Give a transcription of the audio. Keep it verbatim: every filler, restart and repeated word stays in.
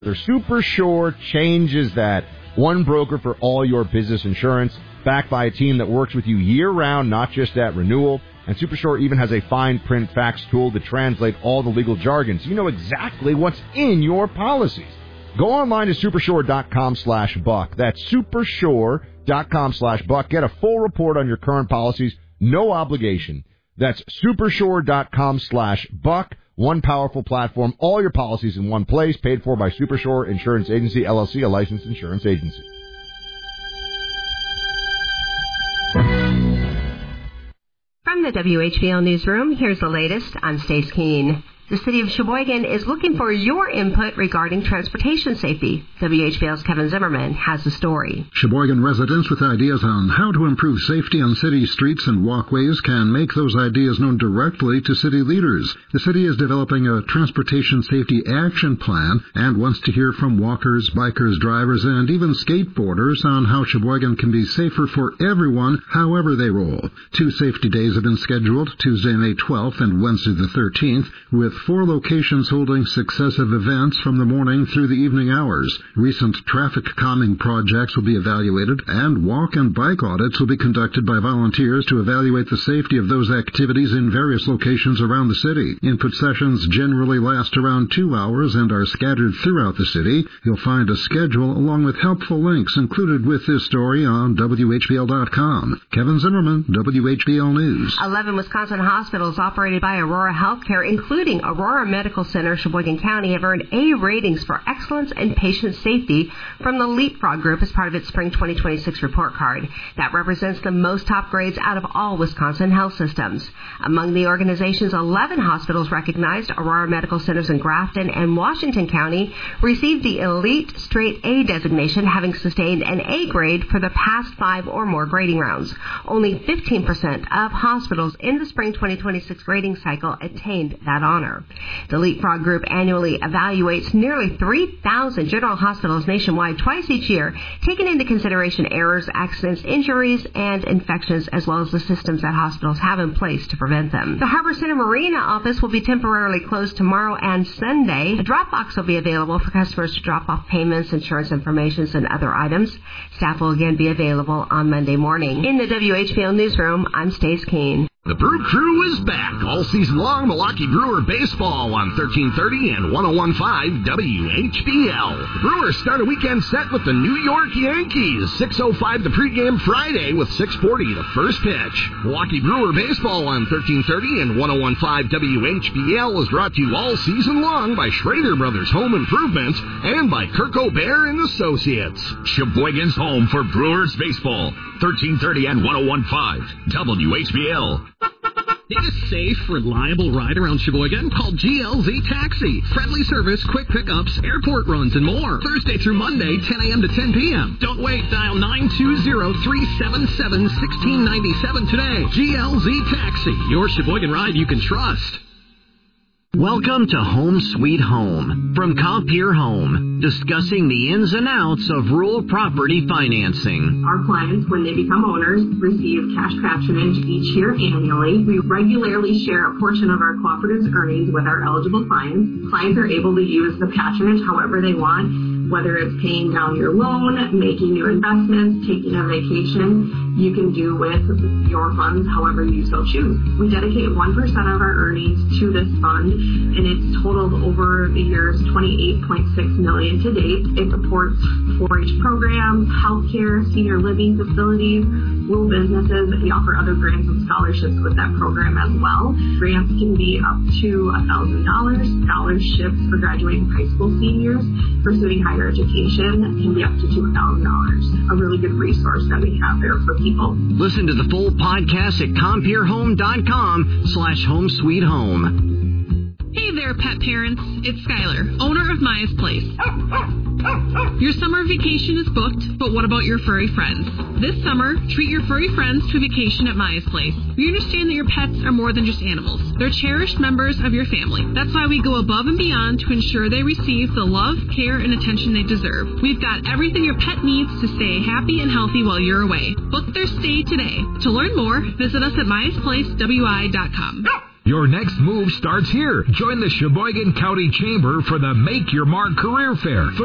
Their Super Sure changes that. One broker for all your business insurance, backed by a team that works with you year-round, not just at renewal. And Super Sure even has a fine print fax tool to translate all the legal jargon, so you know exactly what's in your policies. Go online to supersure.com slash buck. That's supersure.com slash buck. Get a full report on your current policies, no obligation. That's supersure.com slash buck. One powerful platform, all your policies in one place, paid for by Supersure Insurance Agency, L L C, a licensed insurance agency. From the W H B L Newsroom, here's the latest. I'm Stace Keene. The city of Sheboygan is looking for your input regarding transportation safety. W H B L's Kevin Zimmerman has the story. Sheboygan residents with ideas on how to improve safety on city streets and walkways can make those ideas known directly to city leaders. The city is developing a transportation safety action plan and wants to hear from walkers, bikers, drivers, and even skateboarders on how Sheboygan can be safer for everyone, however they roll. Two safety days have been scheduled, Tuesday, May twelfth and Wednesday the thirteenth, with four locations holding successive events from the morning through the evening hours. Recent traffic calming projects will be evaluated, and walk and bike audits will be conducted by volunteers to evaluate the safety of those activities in various locations around the city. Input sessions generally last around two hours and are scattered throughout the city. You'll find a schedule along with helpful links included with this story on W H B L dot com. Kevin Zimmerman, W H B L News. eleven Wisconsin hospitals operated by Aurora Healthcare, including Aurora Medical Center, Sheboygan County, have earned A ratings for excellence and patient safety from the Leapfrog Group as part of its Spring twenty twenty-six report card. That represents the most top grades out of all Wisconsin health systems. Among the organization's eleven hospitals recognized, Aurora Medical Centers in Grafton and Washington County received the Elite Straight A designation, having sustained an A grade for the past five or more grading rounds. Only fifteen percent of hospitals in the Spring twenty twenty-six grading cycle attained that honor. The Leapfrog Group annually evaluates nearly three thousand general hospitals nationwide twice each year, taking into consideration errors, accidents, injuries, and infections, as well as the systems that hospitals have in place to prevent them. The Harbor Center Marina office will be temporarily closed tomorrow and Sunday. A drop box will be available for customers to drop off payments, insurance information, and other items. Staff will again be available on Monday morning. In the W H B L Newsroom, I'm Stace Keene. The Brew Crew is back all season long. Milwaukee Brewer baseball on thirteen thirty and one oh one point five W H B L. The Brewers start a weekend set with the New York Yankees. six oh five the pregame Friday with six forty the first pitch. Milwaukee Brewer baseball on thirteen thirty and one oh one point five W H B L is brought to you all season long by Schrader Brothers Home Improvement and by Kirk O'Bear and Associates. Sheboygan's home for Brewers baseball. thirteen thirty and one oh one point five W H B L. Need a safe, reliable ride around Sheboygan? Call G L Z Taxi. Friendly service, quick pickups, airport runs, and more. Thursday through Monday, ten a.m. to ten p.m. Don't wait. Dial nine two zero, three seven seven, one six nine seven today. G L Z Taxi, your Sheboygan ride you can trust. Welcome to Home Sweet Home from Compeer Home, discussing the ins and outs of rural property financing. Our clients, when they become owners, receive cash patronage each year annually. We regularly share a portion of our cooperative's earnings with our eligible clients. Clients are able to use the patronage however they want, whether it's paying down your loan, making new investments, taking a vacation. You can do with your funds however you so choose. We dedicate one percent of our earnings to this fund, and it's totaled over the years twenty-eight point six million dollars to date. It supports four H programs, healthcare, senior living facilities, rural businesses. We offer other grants and scholarships with that program as well. Grants can be up to one thousand dollars. Scholarships for graduating high school seniors pursuing higher education can be up to two thousand dollars. A really good resource that we have there for people. Listen to the full podcast at compeerhome.com slash home sweet home. Hey there, pet parents. It's Skylar, owner of Maya's Place. Your summer vacation is booked, but what about your furry friends? This summer, treat your furry friends to a vacation at Maya's Place. We understand that your pets are more than just animals. They're cherished members of your family. That's why we go above and beyond to ensure they receive the love, care, and attention they deserve. We've got everything your pet needs to stay happy and healthy while you're away. Book their stay today. To learn more, visit us at myas place w i dot com. Your next move starts here. Join the Sheboygan County Chamber for the Make Your Mark Career Fair.